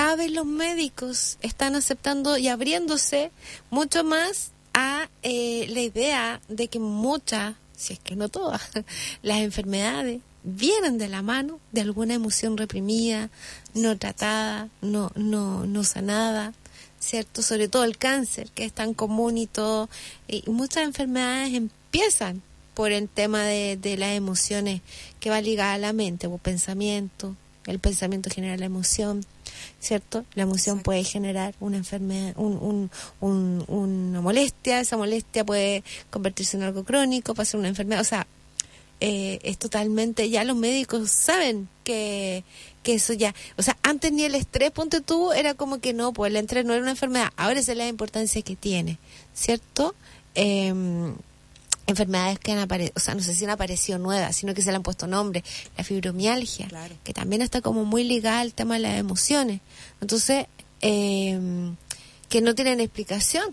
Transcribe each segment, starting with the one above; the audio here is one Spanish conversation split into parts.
cada vez los médicos están aceptando y abriéndose mucho más a la idea de que muchas, si es que no todas, las enfermedades vienen de la mano de alguna emoción reprimida, no tratada, no sanada, ¿cierto? Sobre todo el cáncer, que es tan común y todo. Y muchas enfermedades empiezan por el tema de las emociones que va ligada a la mente, o pensamiento. El pensamiento genera la emoción, ¿cierto? La emoción puede generar una enfermedad, una molestia. Esa molestia puede convertirse en algo crónico, pasar una enfermedad. O sea, es totalmente, ya los médicos saben que eso ya, o sea, antes ni el estrés, ponte tú, era como que no, pues el estrés no era una enfermedad. Ahora esa es la importancia que tiene, ¿cierto? Enfermedades que han aparecido, o sea, no sé si han aparecido nuevas, sino que se le han puesto nombre, la fibromialgia, claro, que también está como muy ligada al tema de las emociones. Entonces, que no tienen explicación.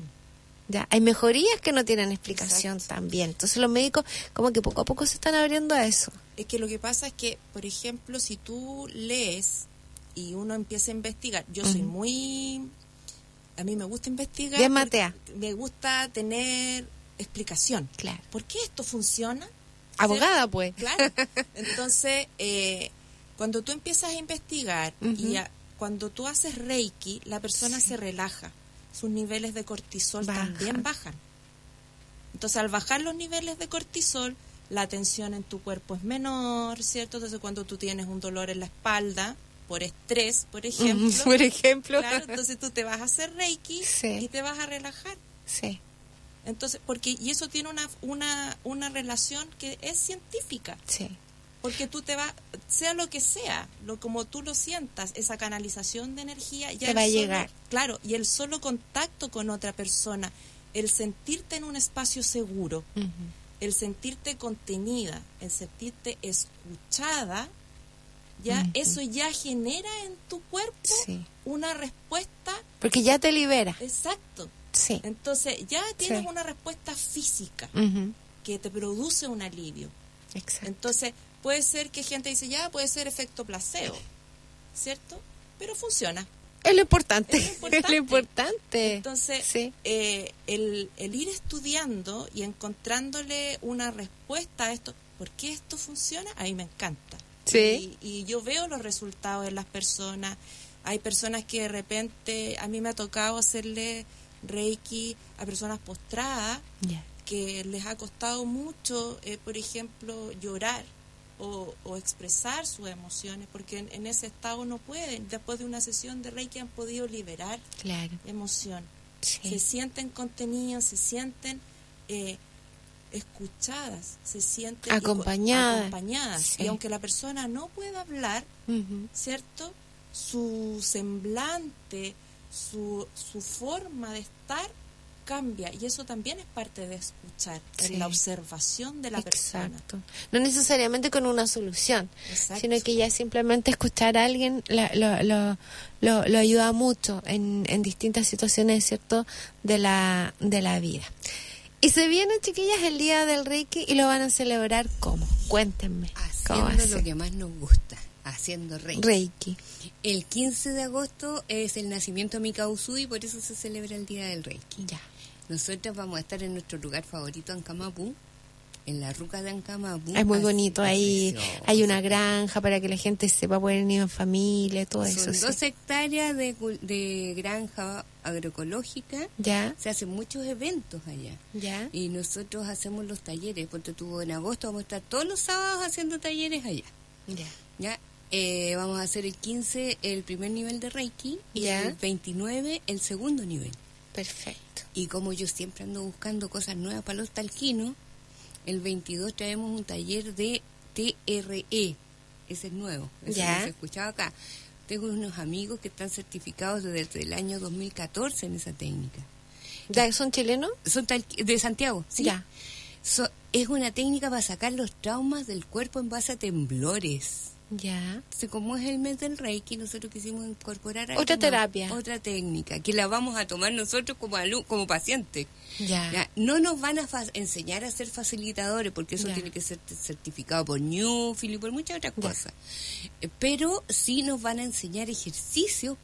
Ya, hay mejorías que no tienen explicación. Exacto. También. Entonces los médicos como que poco a poco se están abriendo a eso. Es que lo que pasa es que, por ejemplo, si tú lees y uno empieza a investigar, yo soy muy... A mí me gusta investigar. Bien, Matea. Me gusta tener explicación. Claro. ¿Por qué esto funciona? Abogada, pues. Claro. Entonces, cuando tú empiezas a investigar y cuando tú haces Reiki, la persona se relaja. Sus niveles de cortisol también bajan. Entonces, al bajar los niveles de cortisol, la tensión en tu cuerpo es menor, ¿cierto? Entonces, cuando tú tienes un dolor en la espalda, por estrés, por ejemplo. Claro, entonces tú te vas a hacer Reiki y te vas a relajar. Sí. Entonces, y eso tiene una relación que es científica. Sí. Porque tú te vas, sea lo que sea, como tú lo sientas, esa canalización de energía ya te va a llegar. Claro, y el solo contacto con otra persona, el sentirte en un espacio seguro, el sentirte contenida, el sentirte escuchada, ya eso ya genera en tu cuerpo una respuesta. Porque ya te libera. Exacto. Sí. Entonces ya tienes una respuesta física que te produce un alivio. Exacto. Entonces puede ser que gente dice, ya puede ser efecto placebo, ¿cierto? Pero funciona. Es lo importante. Es lo importante. Entonces, el ir estudiando y encontrándole una respuesta a esto, ¿por qué esto funciona? A mí me encanta. Sí. Y yo veo los resultados en las personas. Hay personas que de repente, a mí me ha tocado hacerle Reiki a personas postradas, que les ha costado mucho, por ejemplo, llorar o expresar sus emociones, porque en ese estado no pueden. Después de una sesión de Reiki han podido liberar emoción. Sí. Se sienten contenidas, se sienten escuchadas, se sienten acompañadas. Sí. Y aunque la persona no pueda hablar, ¿cierto? Su semblante, su forma de estar cambia, y eso también es parte de escuchar, en la observación de la persona. Exacto. No necesariamente con una solución, sino que ya simplemente escuchar a alguien lo ayuda mucho en distintas situaciones, ¿cierto?, de la vida. Y se viene, chiquillas, el día del Reiki y lo van a celebrar ¿cómo? Cuéntenme. Haciendo lo que más nos gusta, haciendo Reiki. El 15 de agosto es el nacimiento de Mika Usui, por eso se celebra el día del Reiki. Ya. Nosotros vamos a estar en nuestro lugar favorito, Ancamapu, en la ruca de Ancamapu. Es muy bonito, ahí hay una granja para que la gente se va a poder ir en familia, todo eso. Son 2 hectáreas de granja agroecológica. Ya. Se hacen muchos eventos allá. Ya. Y nosotros hacemos los talleres, porque en agosto vamos a estar todos los sábados haciendo talleres allá. Ya. Vamos a hacer el 15 el primer nivel de Reiki y el 29 el segundo nivel. Perfecto. Y como yo siempre ando buscando cosas nuevas para los talquinos, el 22 traemos un taller de TRE. Ese es nuevo, ese no se escuchaba acá. Tengo unos amigos que están certificados desde el año 2014 en esa técnica. ¿Son chilenos? Son de Santiago, sí. Ya. Es una técnica para sacar los traumas del cuerpo en base a temblores. Ya. Entonces, como es el mes del Reiki, nosotros quisimos incorporar otra terapia, otra técnica, que la vamos a tomar nosotros como pacientes. Ya. No nos van a enseñar a ser facilitadores, porque eso tiene que ser certificado por Newfield y por muchas otras cosas. Pero sí nos van a enseñar ejercicios